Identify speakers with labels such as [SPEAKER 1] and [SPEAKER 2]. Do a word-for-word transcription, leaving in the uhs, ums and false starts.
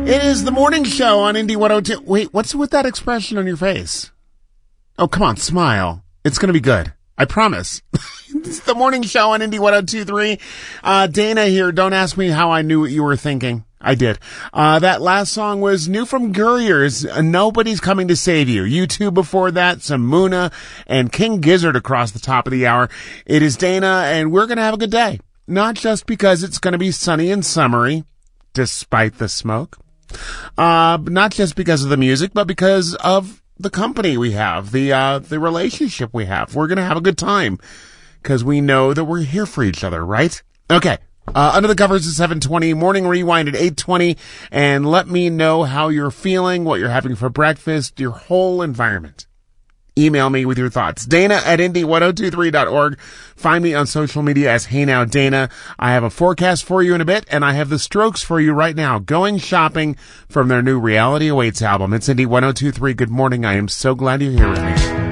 [SPEAKER 1] It is the morning show on Indie one oh two. Wait, what's with that expression on your face? Oh, come on, smile. It's going to be good. I promise. It's the morning show on Indie one oh two point three. Uh, Dana here. Don't ask me how I knew what you were thinking. I did. Uh, that last song was new from Gurriers. Uh, Nobody's Coming to Save You. You two before that, some Muna and King Gizzard across the top of the hour. It is Dana, and we're going to have a good day. Not just because it's going to be sunny and summery, despite the smoke. Uh, not just because of the music, but because of the company we have, the, uh, the relationship we have. We're going to have a good time because we know that we're here for each other, right? Okay. Uh, under the covers at seven twenty, morning rewind at eight twenty, and let me know how you're feeling, what you're having for breakfast, your whole environment. Email me with your thoughts. Dana at indie one oh two three dot org. Find me on social media as Hey Now Dana. I have a forecast for you in a bit, and I have the Strokes for you right now. Going shopping from their new Reality Awaits album. It's Indie one oh two three. Good morning. I am so glad you're here with me.